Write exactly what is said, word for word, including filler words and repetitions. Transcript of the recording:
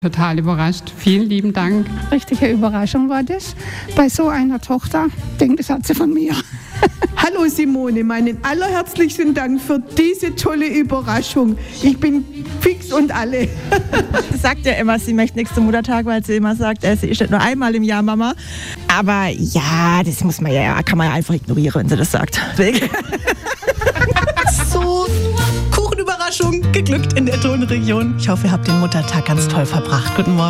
Total überrascht. Vielen lieben Dank. Richtige Überraschung war das. Bei so einer Tochter, ich denke, das hat sie von mir. Hallo Simone, meinen allerherzlichsten Dank für diese tolle Überraschung. Ich bin fix und alle. Sie sagt ja immer, sie möchte nächsten Muttertag, weil sie immer sagt, äh, sie ist nicht nur einmal im Jahr Mama. Aber ja, das muss man ja, kann man ja einfach ignorieren, wenn sie das sagt. So, Kuchenüberraschung geglückt in der Tonregion. Ich hoffe, ihr habt den Muttertag ganz toll verbracht. Guten Morgen.